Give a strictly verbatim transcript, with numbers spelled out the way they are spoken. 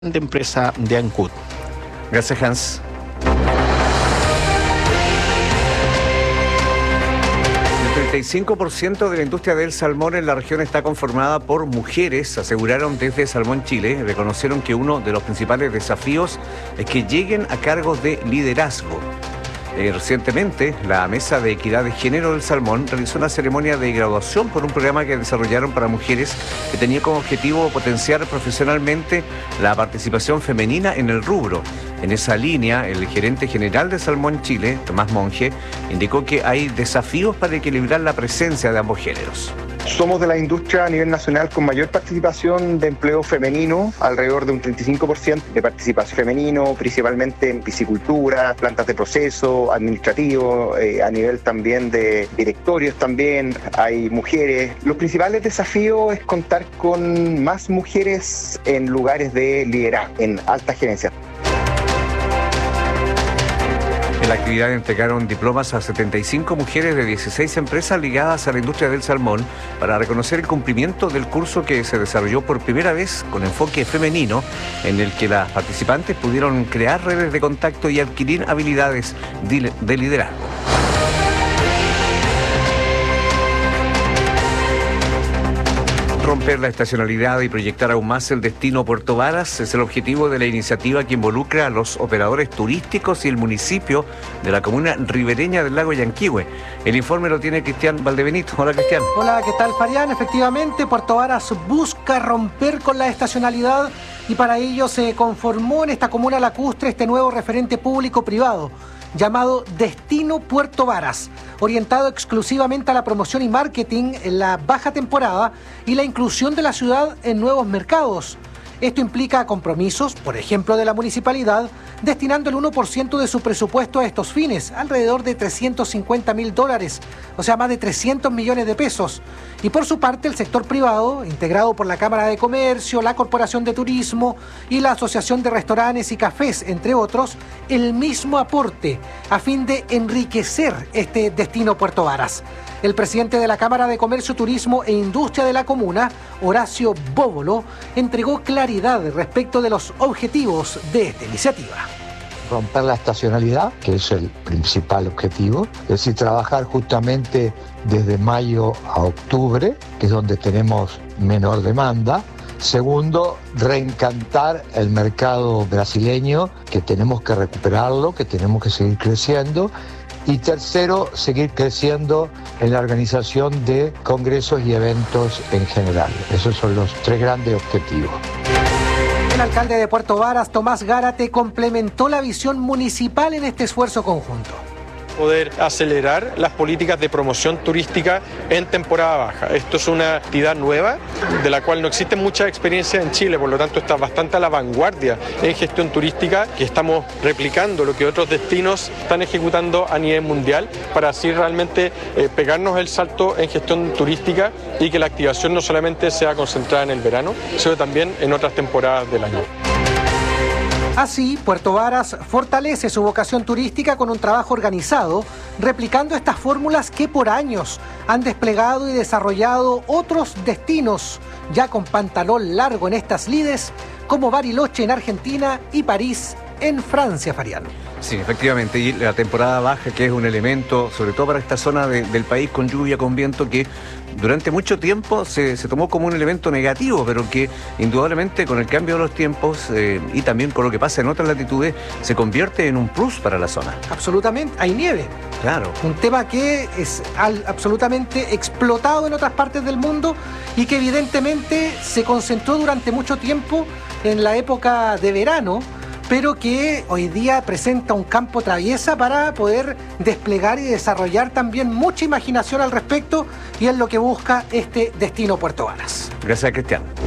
de empresa de Ancud. Gracias, Hans. El treinta y cinco por ciento de la industria del salmón en la región está conformada por mujeres, aseguraron desde Salmón Chile. Reconocieron que uno de los principales desafíos es que lleguen a cargos de liderazgo. Eh, recientemente, la Mesa de Equidad de Género del Salmón realizó una ceremonia de graduación por un programa que desarrollaron para mujeres que tenía como objetivo potenciar profesionalmente la participación femenina en el rubro. En esa línea, el gerente general de Salmón Chile, Tomás Monge, indicó que hay desafíos para equilibrar la presencia de ambos géneros. Somos de la industria a nivel nacional con mayor participación de empleo femenino, alrededor de un treinta y cinco por ciento de participación femenino, principalmente en piscicultura, plantas de proceso, administrativo, eh, a nivel también de directorios también hay mujeres. Los principales desafíos es contar con más mujeres en lugares de liderazgo, en alta gerencia. En la actividad entregaron diplomas a setenta y cinco mujeres de dieciséis empresas ligadas a la industria del salmón para reconocer el cumplimiento del curso que se desarrolló por primera vez con enfoque femenino, en el que las participantes pudieron crear redes de contacto y adquirir habilidades de liderazgo. Romper la estacionalidad y proyectar aún más el destino Puerto Varas es el objetivo de la iniciativa que involucra a los operadores turísticos y el municipio de la comuna ribereña del lago Yanquihue. El informe lo tiene Cristian Valdebenito. Hola, Cristian. Hola, ¿qué tal, Farián? Efectivamente, Puerto Varas busca romper con la estacionalidad y para ello se conformó en esta comuna lacustre este nuevo referente público-privado llamado Destino Puerto Varas, orientado exclusivamente a la promoción y marketing en la baja temporada y la inclusión de la ciudad en nuevos mercados. Esto implica compromisos, por ejemplo, de la municipalidad, destinando el uno por ciento de su presupuesto a estos fines, alrededor de trescientos cincuenta mil dólares, o sea, más de trescientos millones de pesos. Y por su parte, el sector privado, integrado por la Cámara de Comercio, la Corporación de Turismo y la Asociación de Restaurantes y Cafés, entre otros, el mismo aporte a fin de enriquecer este destino Puerto Varas. El presidente de la Cámara de Comercio, Turismo e Industria de la comuna, Horacio Bóvolo, entregó claridad respecto de los objetivos de esta iniciativa. Romper la estacionalidad, que es el principal objetivo, es decir, trabajar justamente desde mayo a octubre, que es donde tenemos menor demanda. Segundo, reencantar el mercado brasileño, que tenemos que recuperarlo, que tenemos que seguir creciendo. Y tercero, seguir creciendo en la organización de congresos y eventos en general. Esos son los tres grandes objetivos. El alcalde de Puerto Varas, Tomás Gárate, complementó la visión municipal en este esfuerzo conjunto. Poder acelerar las políticas de promoción turística en temporada baja. Esto es una actividad nueva de la cual no existe mucha experiencia en Chile, por lo tanto está bastante a la vanguardia en gestión turística, que estamos replicando lo que otros destinos están ejecutando a nivel mundial para así realmente eh, pegarnos el salto en gestión turística y que la activación no solamente sea concentrada en el verano, sino también en otras temporadas del año. Así, Puerto Varas fortalece su vocación turística con un trabajo organizado, replicando estas fórmulas que por años han desplegado y desarrollado otros destinos, ya con pantalón largo en estas lides, como Bariloche en Argentina y París en Francia, Farián. Sí, efectivamente, y la temporada baja, que es un elemento, sobre todo para esta zona de, del país con lluvia, con viento, que durante mucho tiempo se, se tomó como un elemento negativo, pero que indudablemente con el cambio de los tiempos eh, y también con lo que pasa en otras latitudes, se convierte en un plus para la zona. Absolutamente, hay nieve. Claro. Un tema que es al, absolutamente explotado en otras partes del mundo y que evidentemente se concentró durante mucho tiempo en la época de verano, pero que hoy día presenta un campo traviesa para poder desplegar y desarrollar también mucha imaginación al respecto, y es lo que busca este destino Puerto Varas. Gracias, Cristian.